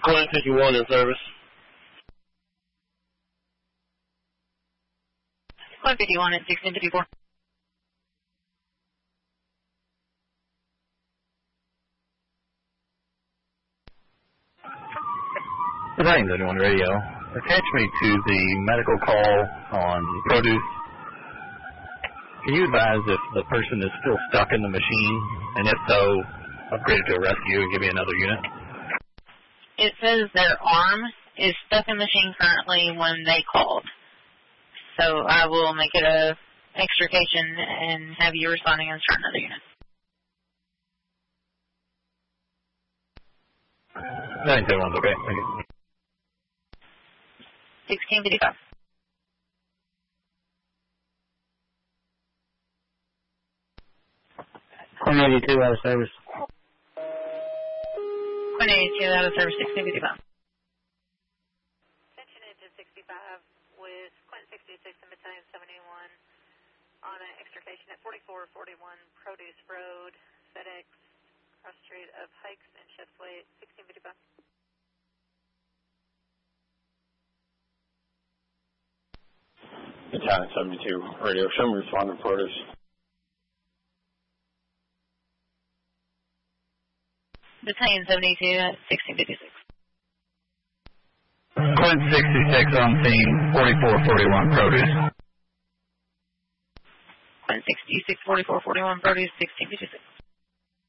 Clint 51 in service. Clint 51 at 1654. Battalion 31 radio. Attach me to the medical call on produce. Can you advise if the person is still stuck in the machine? And if so, upgrade it to a rescue and give me another unit? It says their arm is stuck in the machine currently when they called. So I will make it a extrication and have you responding and start another unit. 971's okay. Thank you. 1655. Quinn 82 out of service. Quinn 82 out of service, 1655. Attention engine 65 with Quinn 66 and Battalion 71 on an extrication at 4441 Produce Road, FedEx, cross street of Hikes and Chefsway, 1655. Battalion 72, radio, show me responding produce. Battalion 72 at 1656. Clint 66 on scene, 4441 produce. Clint 66, 4441 Produce, 1656.